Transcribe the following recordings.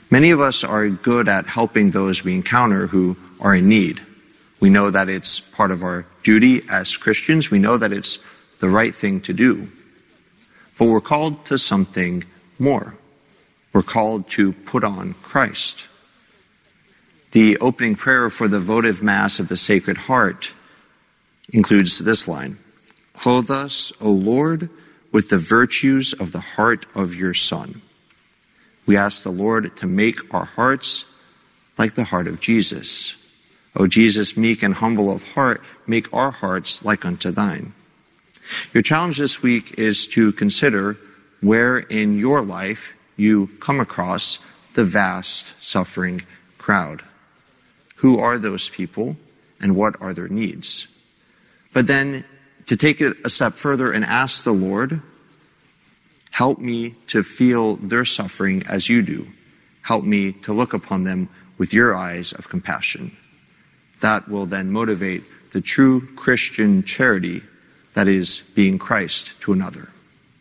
Many of us are good at helping those we encounter who are in need. We know that it's part of our duty as Christians. We know that it's the right thing to do. But we're called to something more. We're called to put on Christ. The opening prayer for the votive Mass of the Sacred Heart includes this line: "Clothe us, O Lord, with the virtues of the heart of your Son." We ask the Lord to make our hearts like the heart of Jesus. O Jesus, meek and humble of heart, make our hearts like unto thine. Your challenge this week is to consider where in your life you come across the vast suffering crowd. Who are those people and what are their needs? But then to take it a step further and ask the Lord, help me to feel their suffering as you do. Help me to look upon them with your eyes of compassion. That will then motivate the true Christian charity that is being Christ to another.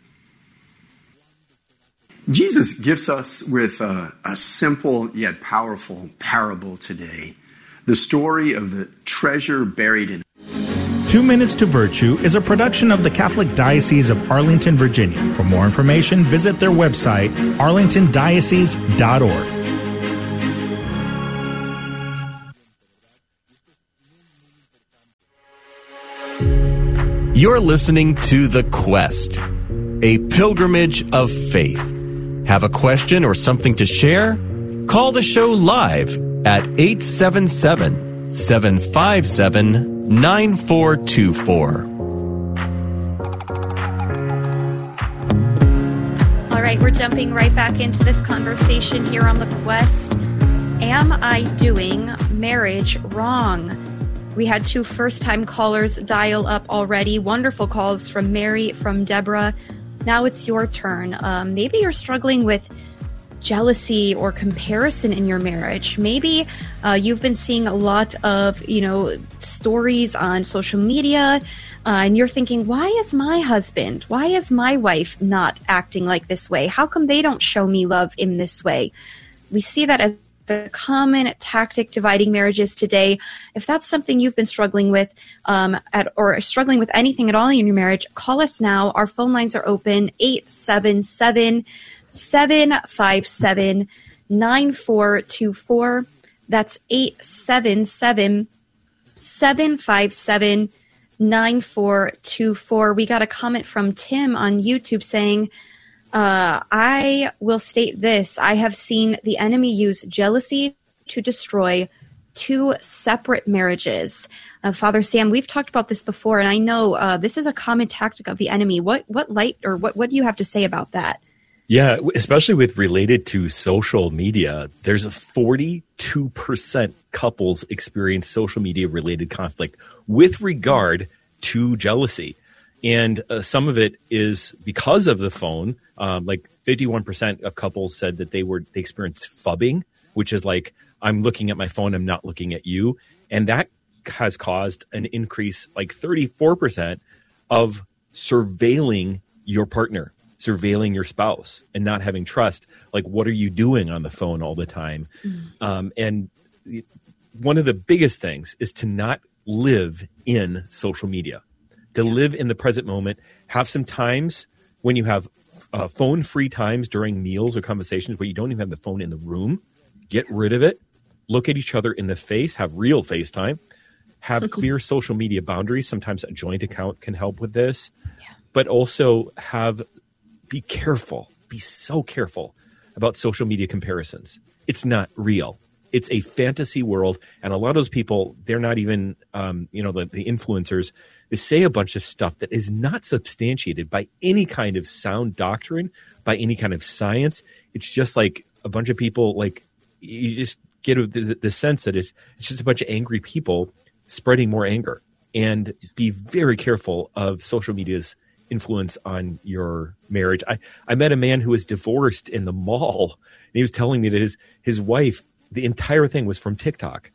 Jesus gives us with a simple yet powerful parable today, the story of the treasure buried in. 2 Minutes to Virtue is a production of the Catholic Diocese of Arlington, Virginia. For more information, visit their website, arlingtondiocese.org. You're listening to The Quest, a pilgrimage of faith. Have a question or something to share? Call the show live at 877-757-9424. All right, we're jumping right back into this conversation here on The Quest. Am I doing marriage wrong? We had 2 first-time callers dial up already. Wonderful calls from Mary, from Deborah. Now it's your turn. Maybe you're struggling with jealousy or comparison in your marriage. Maybe you've been seeing a lot of, stories on social media, and you're thinking, why is my husband, why is my wife not acting like this way? How come they don't show me love in this way? We see that as the common tactic dividing marriages today. If that's something you've been struggling with, or struggling with anything at all in your marriage, call us now. Our phone lines are open, 877-757-9424. That's 877-757-9424. We got a comment from Tim on YouTube saying, I will state this. I have seen the enemy use jealousy to destroy 2 separate marriages. Father Sam, we've talked about this before, and I know this is a common tactic of the enemy. What light or what do you have to say about that? Yeah, especially with related to social media, there's a 42% couples experience social media related conflict with regard to jealousy. And some of it is because of the phone. Like 51% of couples said that they experienced phubbing, which is like, I'm looking at my phone, I'm not looking at you. And that has caused an increase, like 34% of surveilling your partner, surveilling your spouse and not having trust. Like, what are you doing on the phone all the time? And one of the biggest things is to not live in social media, to live in the present moment. Have some times when you have phone-free times during meals or conversations where you don't even have the phone in the room. Get rid of it. Look at each other in the face. Have real FaceTime. Have clear social media boundaries. Sometimes a joint account can help with this. Yeah. But also be careful. Be so careful about social media comparisons. It's not real. It's a fantasy world. And a lot of those people, they're not even, the influencers, they say a bunch of stuff that is not substantiated by any kind of sound doctrine, by any kind of science. It's just like a bunch of people, like you just get the sense that it's just a bunch of angry people spreading more anger. And be very careful of social media's influence on your marriage. I met a man who was divorced in the mall, and he was telling me that his wife, the entire thing was from TikTok.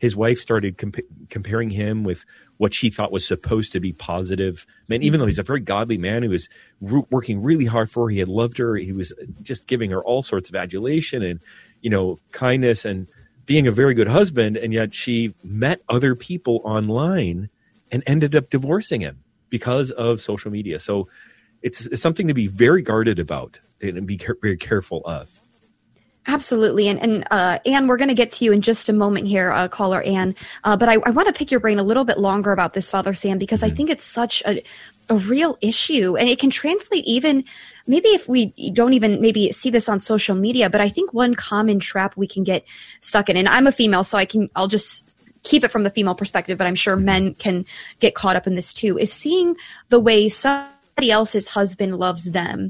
his wife started comparing him with what she thought was supposed to be positive men, even though he's a very godly man who was working really hard for her. He had loved her. He was just giving her all sorts of adulation and, kindness and being a very good husband. And yet she met other people online and ended up divorcing him because of social media. So it's something to be very guarded about and be very careful of. Absolutely. And Anne, we're going to get to you in just a moment here, caller Anne. But I want to pick your brain a little bit longer about this, Father Sam, because I think it's such a real issue. And it can translate even, maybe if we don't even maybe see this on social media, but I think one common trap we can get stuck in, and I'm a female, so I'll just keep it from the female perspective, but I'm sure men can get caught up in this too, is seeing the way somebody else's husband loves them,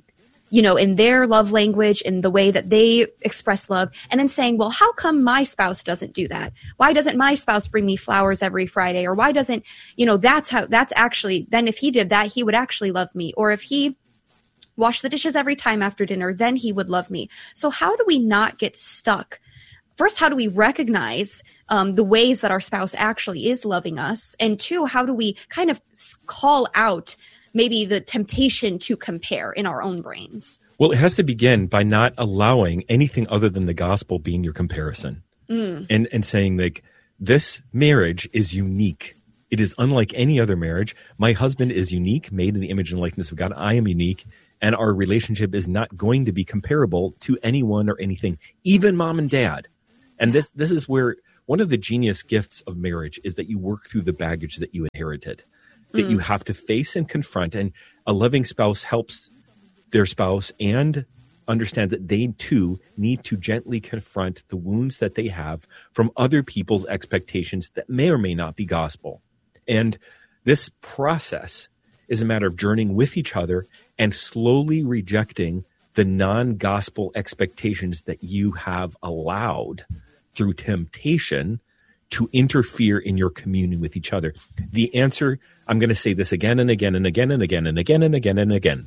in their love language, in the way that they express love, and then saying, well, how come my spouse doesn't do that? Why doesn't my spouse bring me flowers every Friday? Or why doesn't, that's actually, then if he did that, he would actually love me. Or if he washed the dishes every time after dinner, then he would love me. So how do we not get stuck? First, how do we recognize the ways that our spouse actually is loving us? And two, how do we kind of call out maybe the temptation to compare in our own brains? Well, it has to begin by not allowing anything other than the gospel being your comparison and saying, like, this marriage is unique. It is unlike any other marriage. My husband is unique, made in the image and likeness of God. I am unique, and our relationship is not going to be comparable to anyone or anything, even mom and dad. And this is where one of the genius gifts of marriage is that you work through the baggage that you inherited, that you have to face and confront. And a loving spouse helps their spouse and understands that they too need to gently confront the wounds that they have from other people's expectations that may or may not be gospel. And this process is a matter of journeying with each other and slowly rejecting the non-gospel expectations that you have allowed through temptation to interfere in your communion with each other. The answer, I'm going to say this again and again and again and again and again and again and again.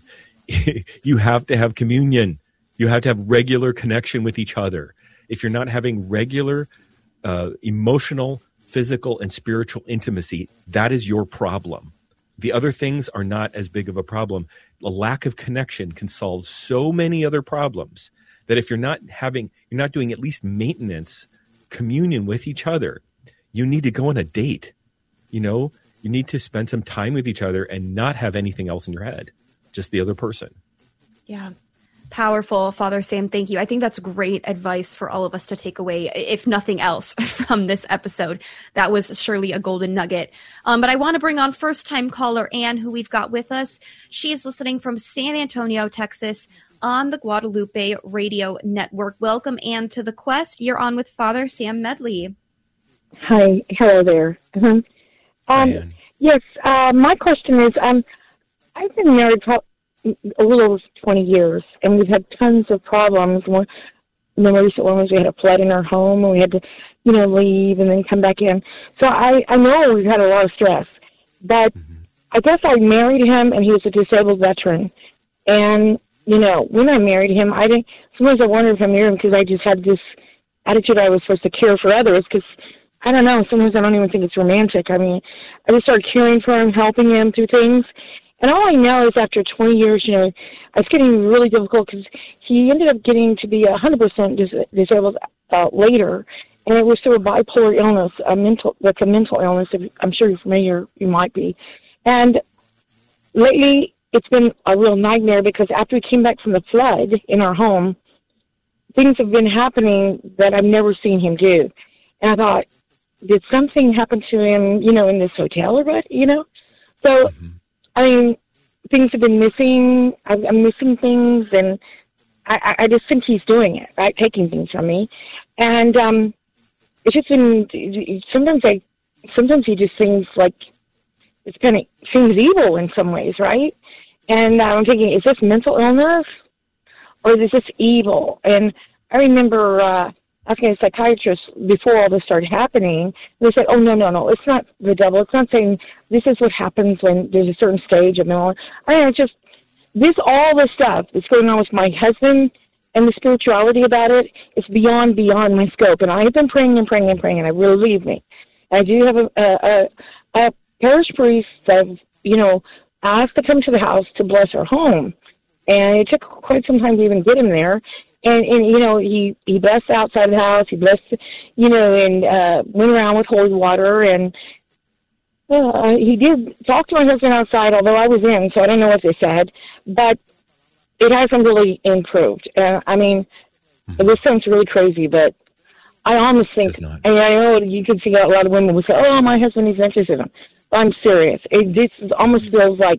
You have to have communion. You have to have regular connection with each other. If you're not having regular emotional, physical, and spiritual intimacy, that is your problem. The other things are not as big of a problem. A lack of connection can solve so many other problems that if you're not doing at least maintenance communion with each other, you need to go on a date. You need to spend some time with each other and not have anything else in your head, just the other person. Yeah. Powerful, Father Sam. Thank you. I think that's great advice for all of us to take away, if nothing else, from this episode. That was surely a golden nugget. But I want to bring on first-time caller Anne, who we've got with us. She is listening from San Antonio, Texas, on the Guadalupe Radio Network. Welcome, Anne, to The Quest. You're on with Father Sam Medley. Hi. Hello there. Yes, my question is, I've been married for a little over 20 years, and we've had tons of problems. The recent one was we had a flood in our home, and we had to, leave and then come back in. So I know we've had a lot of stress, but I guess I married him, and he was a disabled veteran. And, when I married him, sometimes I wonder if I married him because I just had this attitude I was supposed to care for others, because I don't know, sometimes I don't even think it's romantic. I mean, I just started caring for him, helping him through things. And all I know is after 20 years, it's getting really difficult because he ended up getting to be 100% disabled later. And it was through a bipolar illness, that's a mental illness. I'm sure you're familiar, you might be. And lately, it's been a real nightmare because after we came back from the flood in our home, things have been happening that I've never seen him do. And I thought, did something happen to him, in this hotel or what, So, I mean, things have been missing. I'm missing things, and I just think he's doing it, right, taking things from me. And it's just been, sometimes he just seems like it's kind of seems evil in some ways, right? And I'm thinking, is this mental illness or is this evil? And I remember asking a psychiatrist before all this started happening. They said, oh, no, it's not the devil. It's not saying this is what happens when there's a certain stage of mental. I mean, it's just all this stuff that's going on with my husband and the spirituality about it is beyond my scope. And I have been praying and praying and praying, and I really believe me. I do have a parish priest that, asked to come to the house to bless our home. And it took quite some time to even get him there. And he blessed outside the house. He blessed, and went around with holy water. And he did talk to my husband outside, although I was in, so I don't know what they said. But it hasn't really improved. This sounds really crazy, but I almost think, and I know you can see a lot of women will say, oh, my husband needs exorcism. I'm serious. This almost feels like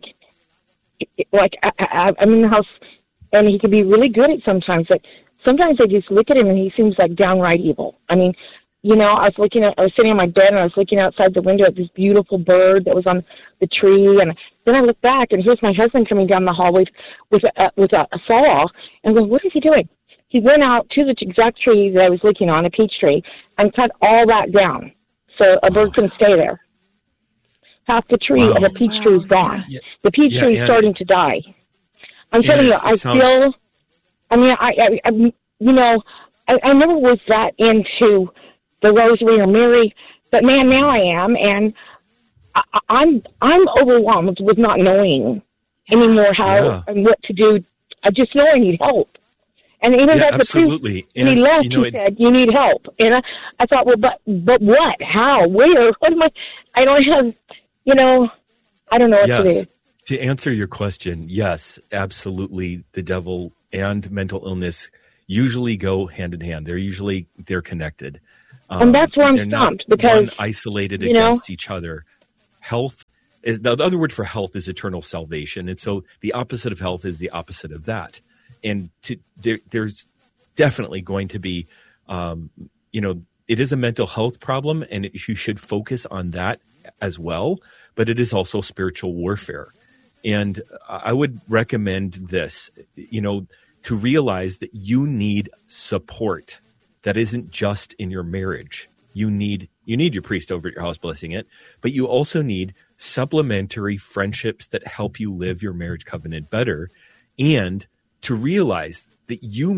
I'm in the house, and he can be really good at sometimes, but sometimes I just look at him and he seems like downright evil. I was sitting on my bed and I was looking outside the window at this beautiful bird that was on the tree, and then I look back and here's my husband coming down the hallway with a saw, and I go, what is he doing? He went out to the exact tree that I was looking on, a peach tree, and cut all that down so a bird couldn't stay there. Half the tree of a peach tree is gone. Yeah. The peach tree is starting to die. I'm telling you, I never was that into the Rosary or Mary, but man, now I am, and I'm overwhelmed with not knowing anymore how and what to do. I just know I need help. And even the priest, when he left, he said, you need help. And I thought, well, but what? How? Where? What am I? I don't have, I don't know what to do. To answer your question, yes, absolutely. The devil and mental illness usually go hand in hand. They're connected. And that's where I'm stumped, because one isolated against each other. Health is the other word for health is eternal salvation. And so the opposite of health is the opposite of that. And there's definitely going to be, it is a mental health problem, and you should focus on that as well. But it is also spiritual warfare. And I would recommend this, to realize that you need support that isn't just in your marriage. You need your priest over at your house blessing it, but you also need supplementary friendships that help you live your marriage covenant better, and to realize that you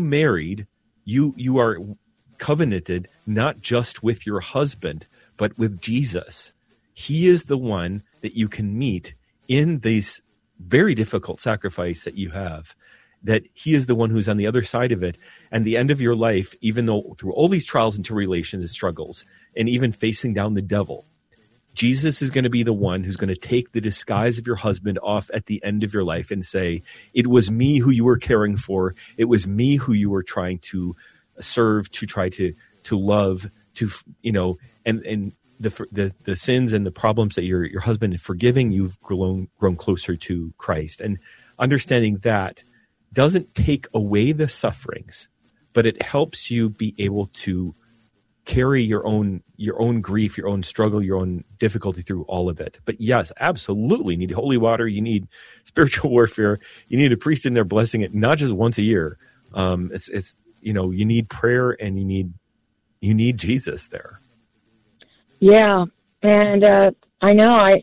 are covenanted not just with your husband, but with Jesus. He is the one that you can meet in these very difficult sacrifice that you have, that he is the one who's on the other side of it. And the end of your life, even though through all these trials and tribulations and struggles, and even facing down the devil, Jesus is going to be the one who's going to take the disguise of your husband off at the end of your life and say, it was me who you were caring for. It was me who you were trying to serve, to try to love, and the sins and the problems that your husband is forgiving, you've grown closer to Christ. And understanding that doesn't take away the sufferings, but it helps you be able to carry your own grief, your own struggle, your own difficulty through all of it. But yes, absolutely, you need holy water, you need spiritual warfare, you need a priest in there blessing it, not just once a year. You need prayer, and you need Jesus there. Yeah, and I know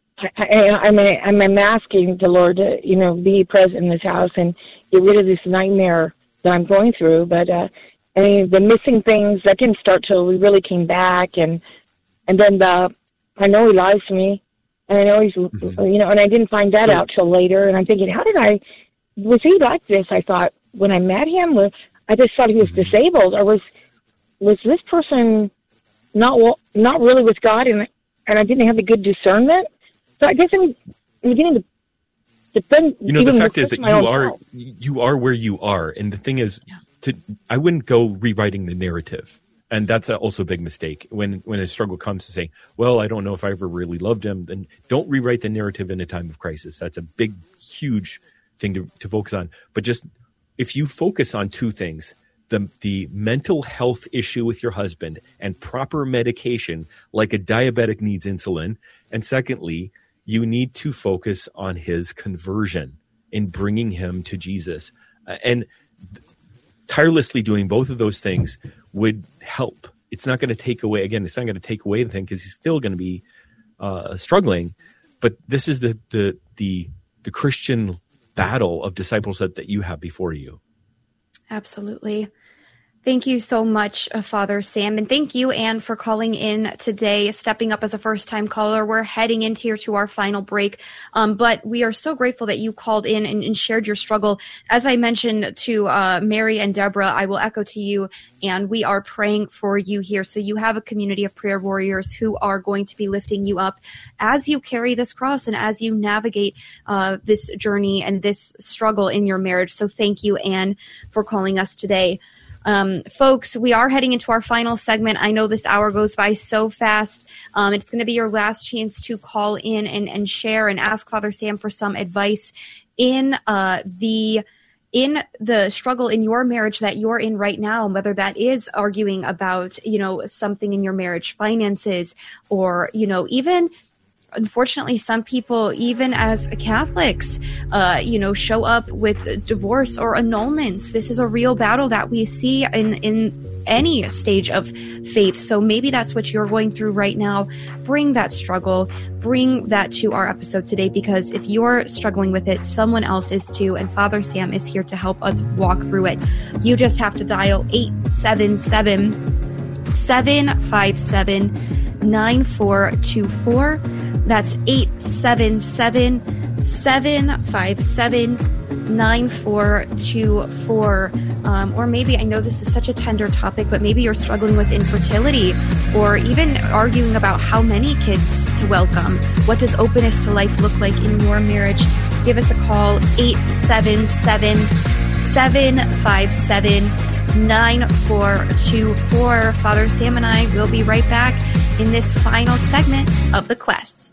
I'm asking the Lord to be present in this house and get rid of this nightmare that I'm going through. But the missing things that didn't start till we really came back, and then I know he lies to me, and I know he's and I didn't find that out till later. And I'm thinking, was he like this? I thought when I met him, I just thought he was disabled, or was this person not really with God, and I didn't have a good discernment. So I guess I'm beginning to defend. The fact is that you are where you are, and the thing is, I wouldn't go rewriting the narrative, and that's also a big mistake. When a struggle comes to saying, "Well, I don't know if I ever really loved him," then don't rewrite the narrative in a time of crisis. That's a big, huge thing to focus on. But just if you focus on two things. The mental health issue with your husband and proper medication, like a diabetic needs insulin. And secondly, you need to focus on his conversion in bringing him to Jesus. And tirelessly doing both of those things would help. It's not going to take away, it's not going to take away the thing, because he's still going to be struggling. But this is the Christian battle of discipleship that you have before you. Absolutely. Thank you so much, Father Sam. And thank you, Anne, for calling in today, stepping up as a first-time caller. We're heading into here to our final break. But we are so grateful that you called in and shared your struggle. As I mentioned to Mary and Deborah, I will echo to you, and we are praying for you here. So you have a community of prayer warriors who are going to be lifting you up as you carry this cross and as you navigate this journey and this struggle in your marriage. So thank you, Anne, for calling us today. Folks, we are heading into our final segment. I know this hour goes by so fast. It's going to be your last chance to call in and share and ask Father Sam for some advice in the struggle in your marriage that you're in right now, whether that is arguing about, something in your marriage, finances, or, even unfortunately, some people, even as Catholics, show up with divorce or annulments. This is a real battle that we see in any stage of faith. So maybe that's what you're going through right now. Bring that struggle, bring that to our episode today, because if you're struggling with it, someone else is too. And Father Sam is here to help us walk through it. You just have to dial 877-757-9424. That's 877-757-9424. Or maybe, I know this is such a tender topic, but maybe you're struggling with infertility or even arguing about how many kids to welcome. What does openness to life look like in your marriage? Give us a call, 877-757-9424. Father Sam and I will be right back in this final segment of The Quest.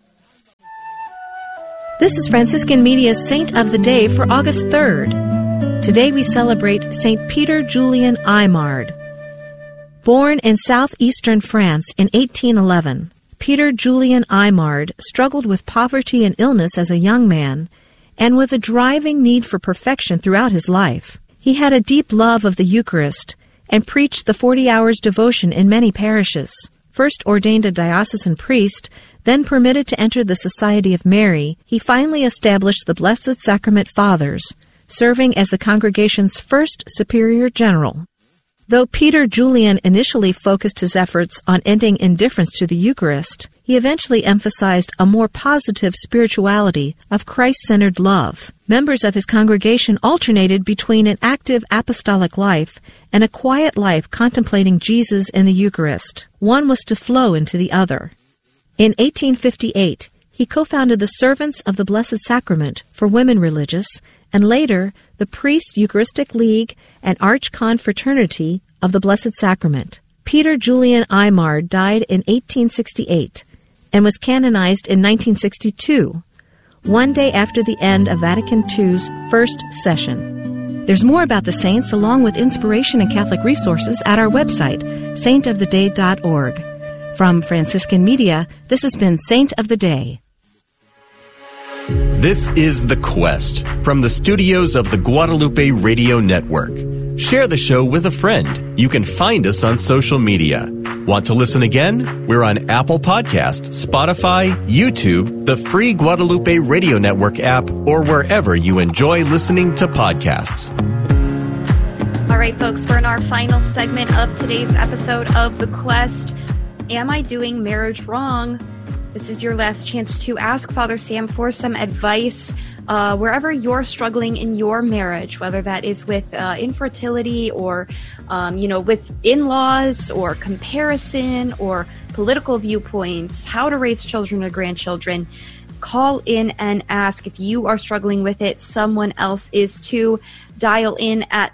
This is Franciscan Media's Saint of the Day for August 3rd. Today we celebrate Saint Peter Julian Aymard. Born in southeastern France in 1811, Peter Julian Aymard struggled with poverty and illness as a young man, and with a driving need for perfection throughout his life. He had a deep love of the Eucharist and preached the 40 hours devotion in many parishes. First ordained a diocesan priest, then permitted to enter the Society of Mary, he finally established the Blessed Sacrament Fathers, serving as the congregation's first superior general. Though Peter Julian initially focused his efforts on ending indifference to the Eucharist, he eventually emphasized a more positive spirituality of Christ-centered love. Members of his congregation alternated between an active apostolic life and a quiet life contemplating Jesus in the Eucharist. One was to flow into the other. In 1858, he co-founded the Servants of the Blessed Sacrament for women religious, and later the Priest Eucharistic League and Archconfraternity of the Blessed Sacrament. Peter Julian Aymard died in 1868 and was canonized in 1962, one day after the end of Vatican II's first session. There's more about the saints along with inspiration and Catholic resources at our website, saintoftheday.org. From Franciscan Media, this has been Saint of the Day. This is The Quest from the studios of the Guadalupe Radio Network. Share the show with a friend. You can find us on social media. Want to listen again? We're on Apple Podcast, Spotify, YouTube, the free Guadalupe Radio Network app, or wherever you enjoy listening to podcasts. All right, folks, we're in our final segment of today's episode of The Quest. Am I doing marriage wrong? This is your last chance to ask Father Sam for some advice wherever you're struggling in your marriage, whether that is with infertility or, with in-laws or comparison or political viewpoints, how to raise children or grandchildren. Call in and ask. If you are struggling with it, someone else is too. Dial in at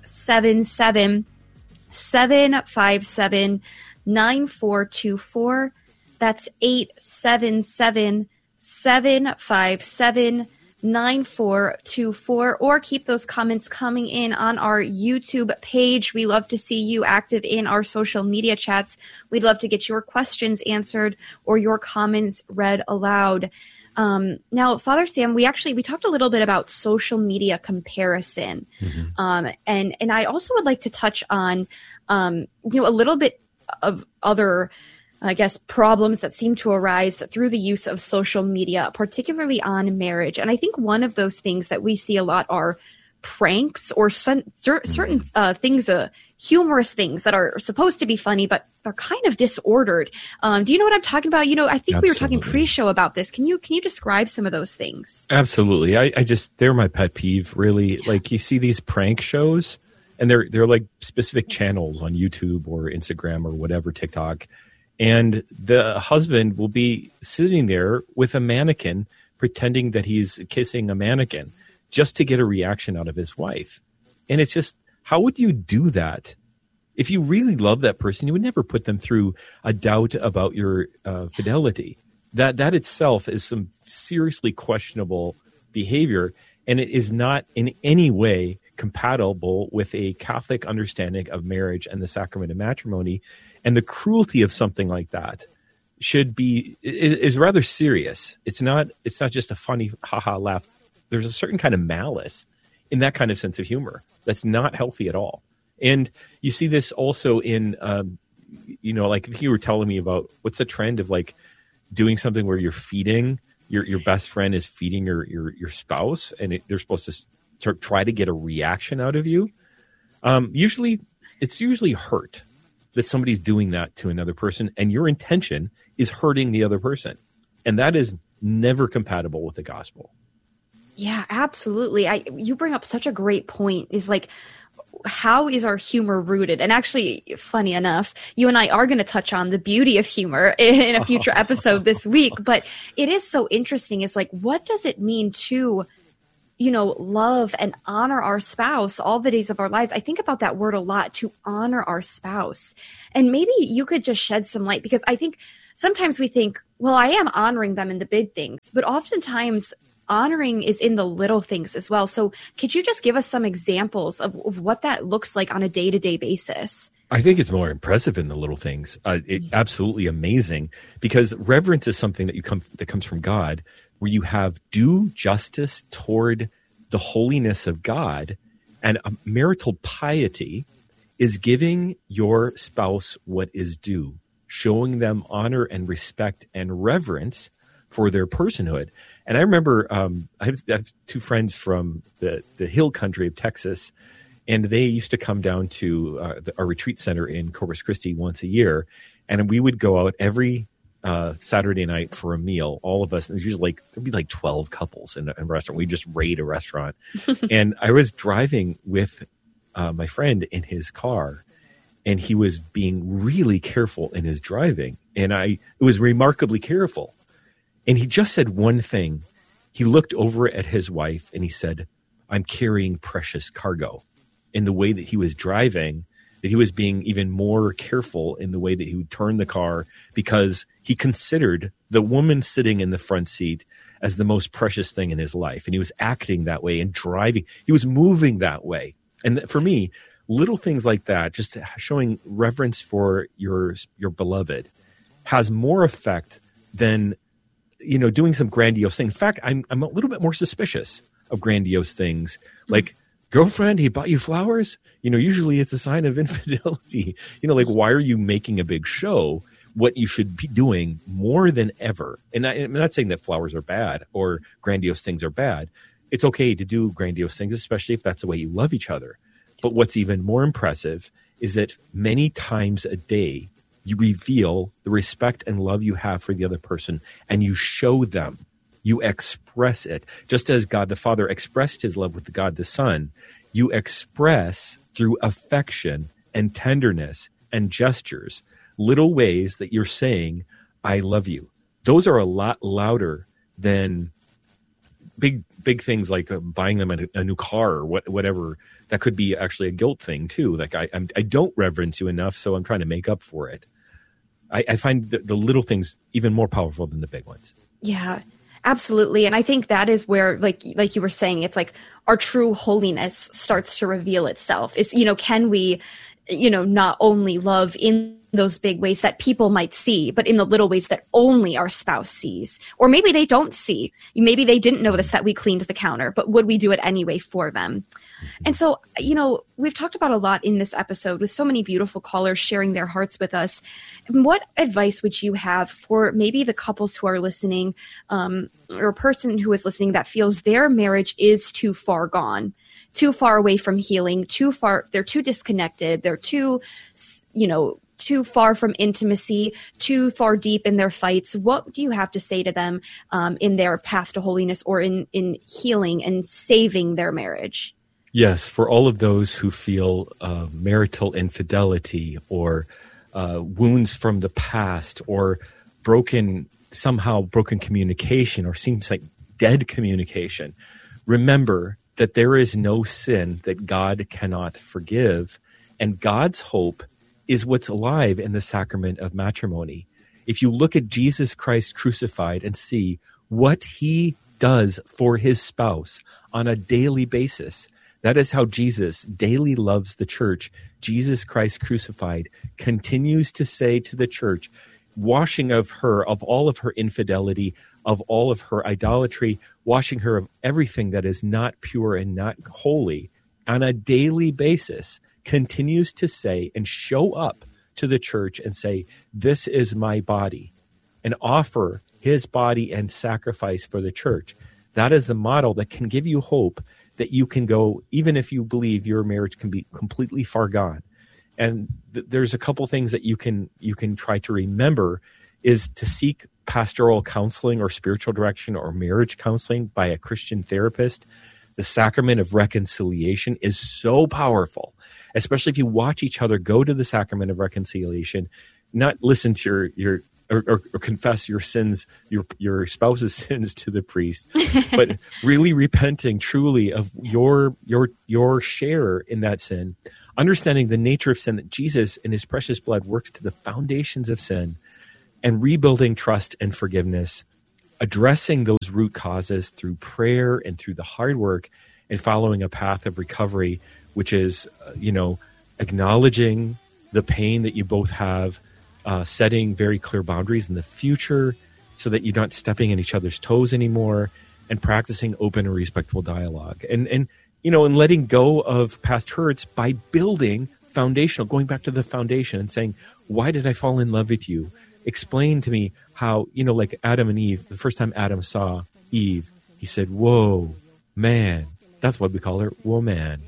877-757-9424. That's 877-757-9424. Or keep those comments coming in on our YouTube page. We love to see you active in our social media chats. We'd love to get your questions answered or your comments read aloud. Now, Father Sam, we talked a little bit about social media comparison. Mm-hmm. And I also would like to touch on, a little bit of other, problems that seem to arise through the use of social media, particularly on marriage. And I think one of those things that we see a lot are pranks or certain things, humorous things that are supposed to be funny, but they're kind of disordered. Do you know what I'm talking about? I think we were talking pre-show about this. Can you describe some of those things? Absolutely. I just, they're my pet peeve, really. Like, you see these prank shows, and they're like specific channels on YouTube or Instagram or whatever, TikTok. And the husband will be sitting there with a mannequin pretending that he's kissing a mannequin just to get a reaction out of his wife. And it's just, how would you do that? If you really love that person, you would never put them through a doubt about your fidelity. That itself is some seriously questionable behavior, and it is not in any way compatible with a Catholic understanding of marriage and the sacrament of matrimony. And the cruelty of something like that is rather serious. It's not just a funny haha laugh. There's a certain kind of malice in that kind of sense of humor that's not healthy at all. And you see this also in, like you were telling me about, what's the trend of like doing something where you're feeding your best friend is feeding your spouse, and they're supposed to try to get a reaction out of you. It's usually hurt that somebody's doing that to another person, and your intention is hurting the other person. And that is never compatible with the gospel. Yeah, absolutely. You bring up such a great point, is like, how is our humor rooted? And actually, funny enough, you and I are going to touch on the beauty of humor in a future episode this week. But it is so interesting. It's like, what does it mean to, love and honor our spouse all the days of our lives? I think about that word a lot, to honor our spouse. And maybe you could just shed some light, because I think sometimes we think, well, I am honoring them in the big things, but oftentimes honoring is in the little things as well. So could you just give us some examples of what that looks like on a day-to-day basis? I think it's more impressive in the little things. Absolutely amazing, because reverence is something that comes from God, where you have due justice toward the holiness of God, and marital piety is giving your spouse what is due, showing them honor and respect and reverence for their personhood. And I remember I have two friends from the hill country of Texas, and they used to come down to our retreat center in Corpus Christi once a year, and we would go out every Saturday night for a meal, all of us. And usually there'd be like 12 couples in a restaurant. We'd just raid a restaurant. And I was driving with my friend in his car, and he was being really careful in his driving. And it was remarkably careful. And he just said one thing. He looked over at his wife and he said, "I'm carrying precious cargo." In the way that he was driving, that he was being even more careful in the way that he would turn the car, because he considered the woman sitting in the front seat as the most precious thing in his life. And he was acting that way and driving. He was moving that way. And for me, little things like that, just showing reverence for your beloved, has more effect than doing some grandiose thing. In fact, I'm a little bit more suspicious of grandiose things, like, girlfriend, he bought you flowers. Usually it's a sign of infidelity. Like, why are you making a big show? What you should be doing more than ever. And I'm not saying that flowers are bad or grandiose things are bad. It's okay to do grandiose things, especially if that's the way you love each other. But what's even more impressive is that many times a day, you reveal the respect and love you have for the other person, and you show them. You express it. Just as God the Father expressed his love with God the Son, you express through affection and tenderness and gestures little ways that you're saying, "I love you." Those are a lot louder than big things like buying them a new car or whatever. That could be actually a guilt thing too. Like, I don't reverence you enough, so I'm trying to make up for it. I find the little things even more powerful than the big ones. Yeah, absolutely. And I think that is where, like you were saying, it's like our true holiness starts to reveal itself. It's, can we, not only love in those big ways that people might see, but in the little ways that only our spouse sees, or maybe they don't see. Maybe they didn't notice that we cleaned the counter, but would we do it anyway for them? And so, we've talked about a lot in this episode with so many beautiful callers sharing their hearts with us. What advice would you have for maybe the couples who are listening, or a person who is listening that feels their marriage is too far gone too far away from healing, they're too disconnected, they're too far from intimacy, too far deep in their fights. What do you have to say to them in their path to holiness or in healing and saving their marriage? Yes, for all of those who feel marital infidelity or wounds from the past or broken communication or seems like dead communication, remember that there is no sin that God cannot forgive, and God's hope is what's alive in the sacrament of matrimony. If you look at Jesus Christ crucified and see what he does for his spouse on a daily basis, that is how Jesus daily loves the church. Jesus Christ crucified continues to say to the church, washing of her of all of her infidelity, of all of her idolatry, washing her of everything that is not pure and not holy on a daily basis, continues to say and show up to the church and say, this is my body, and offer his body and sacrifice for the church. That is the model that can give you hope that you can go, even if you believe your marriage can be completely far gone. And there's a couple things that you can try to remember is to seek pastoral counseling or spiritual direction or marriage counseling by a Christian therapist. The sacrament of reconciliation is so powerful, especially if you watch each other go to the sacrament of reconciliation, not listen to your or confess your sins, your spouse's sins to the priest, but really repenting truly of your share in that sin, understanding the nature of sin, that Jesus in his precious blood works to the foundations of sin, and rebuilding trust and forgiveness, addressing those root causes through prayer and through the hard work, and following a path of recovery, which is, acknowledging the pain that you both have, setting very clear boundaries in the future so that you're not stepping on each other's toes anymore, and practicing open and respectful dialogue. And letting go of past hurts by building foundational, going back to the foundation and saying, why did I fall in love with you? Explain to me how, like Adam and Eve, the first time Adam saw Eve, he said, whoa, man. That's what we call her, woman.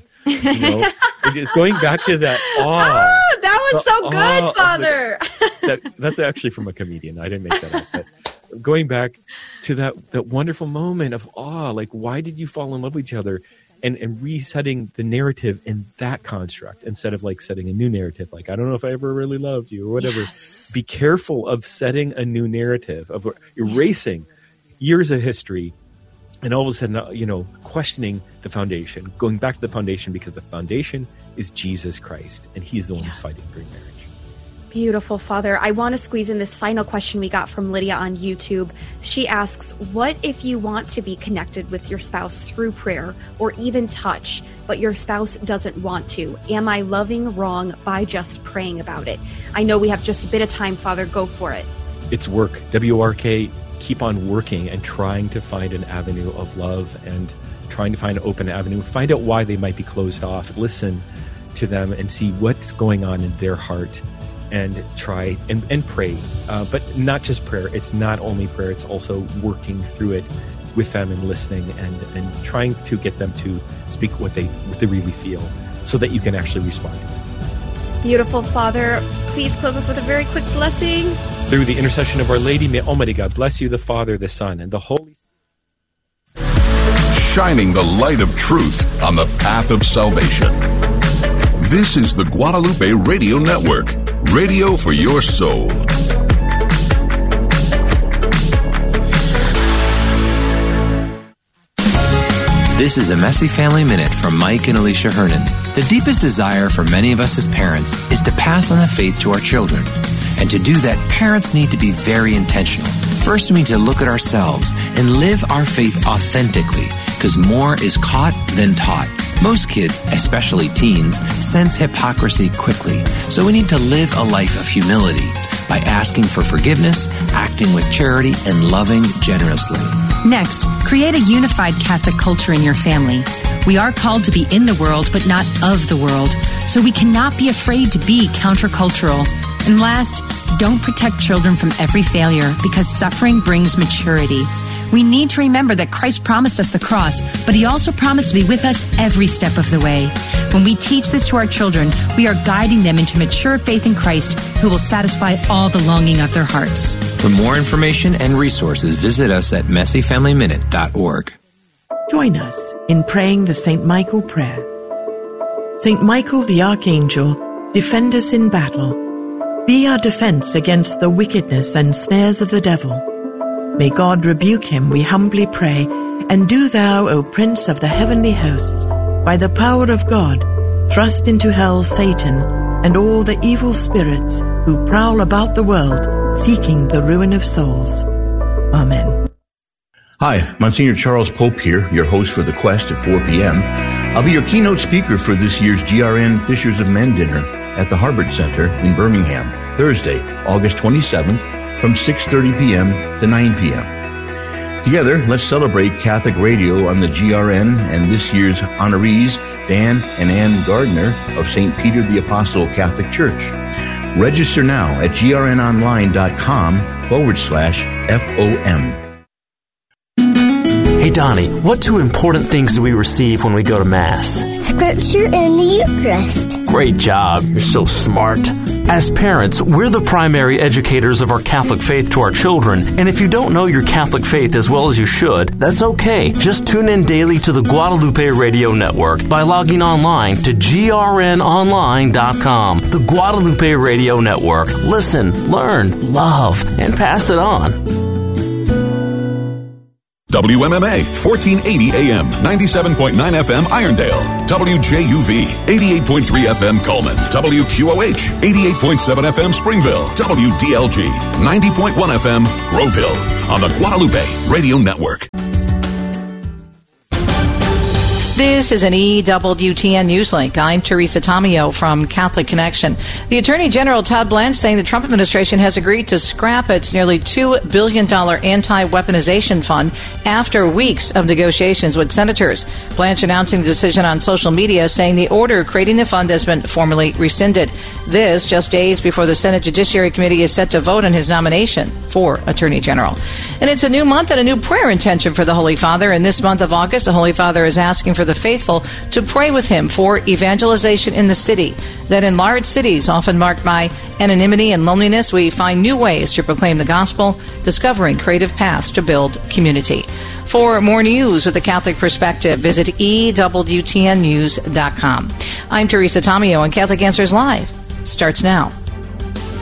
Going back to that awe. Oh, that was so good, Father. That's actually from a comedian. I didn't make that up. But going back to that wonderful moment of awe, like, why did you fall in love with each other? And resetting the narrative in that construct instead of like setting a new narrative. Like, I don't know if I ever really loved you or whatever. Yes. Be careful of setting a new narrative, of erasing years of history. And all of a sudden, questioning the foundation, going back to the foundation, because the foundation is Jesus Christ, and he's the one who's fighting for your marriage. Beautiful, Father. I want to squeeze in this final question we got from Lydia on YouTube. She asks, what if you want to be connected with your spouse through prayer or even touch, but your spouse doesn't want to? Am I loving wrong by just praying about it? I know we have just a bit of time, Father. Go for it. It's work. WRK. Keep on working and trying to find an avenue of love and trying to find an open avenue. Find out why they might be closed off. Listen to them and see what's going on in their heart, and try and pray. But not just prayer. It's not only prayer. It's also working through it with them and listening and trying to get them to speak what they really feel so that you can actually respond to it. Beautiful, Father. Please close us with a very quick blessing. Through the intercession of Our Lady, may Almighty God bless you, the Father, the Son, and the Holy Spirit. Shining the light of truth on the path of salvation. This is the Guadalupe Radio Network, radio for your soul. This is a Messy Family Minute from Mike and Alicia Hernan. The deepest desire for many of us as parents is to pass on the faith to our children. And to do that, parents need to be very intentional. First, we need to look at ourselves and live our faith authentically, because more is caught than taught. Most kids, especially teens, sense hypocrisy quickly, so we need to live a life of humility by asking for forgiveness, acting with charity, and loving generously. Next, create a unified Catholic culture in your family. We are called to be in the world, but not of the world, so we cannot be afraid to be countercultural. And last, don't protect children from every failure, because suffering brings maturity. We need to remember that Christ promised us the cross, but he also promised to be with us every step of the way. When we teach this to our children, we are guiding them into mature faith in Christ, who will satisfy all the longing of their hearts. For more information and resources, visit us at messyfamilyminute.org. Join us in praying the St. Michael prayer. St. Michael the Archangel, defend us in battle. Be our defense against the wickedness and snares of the devil. May God rebuke him, we humbly pray, and do thou, O Prince of the heavenly hosts, by the power of God, thrust into hell Satan and all the evil spirits who prowl about the world, seeking the ruin of souls. Amen. Hi, Monsignor Charles Pope here, your host for The Quest at 4 p.m. I'll be your keynote speaker for this year's GRN Fishers of Men dinner at the Harvard Center in Birmingham, Thursday, August 27th from 6:30 p.m. to 9 p.m. Together, let's celebrate Catholic radio on the GRN and this year's honorees, Dan and Ann Gardner of St. Peter the Apostle Catholic Church. Register now at grnonline.com/FOM. Hey, Donnie, what two important things do we receive when we go to Mass? Scripture and the Eucharist. Great job. You're so smart. As parents, we're the primary educators of our Catholic faith to our children, and if you don't know your Catholic faith as well as you should, that's okay. Just tune in daily to the Guadalupe Radio Network by logging online to grnonline.com. The Guadalupe Radio Network. Listen, learn, love, and pass it on. WMMA, 1480 AM, 97.9 FM Irondale. WJUV, 88.3 FM Coleman. WQOH, 88.7 FM Springville. WDLG, 90.1 FM Groveville. On the Guadalupe Radio Network. This is an EWTN Newslink. I'm Teresa Tomeo from Catholic Connection. The Attorney General Todd Blanche saying the Trump administration has agreed to scrap its nearly $2 billion anti-weaponization fund after weeks of negotiations with senators. Blanche announcing the decision on social media, saying the order creating the fund has been formally rescinded. This just days before the Senate Judiciary Committee is set to vote on his nomination for Attorney General. And it's a new month and a new prayer intention for the Holy Father. In this month of August, the Holy Father is asking for the faithful to pray with him for evangelization in the city. That in large cities, often marked by anonymity and loneliness, we find new ways to proclaim the gospel, discovering creative paths to build community. For more news with a Catholic perspective, visit EWTNnews.com. I'm Teresa Tomeo, and Catholic Answers Live starts now.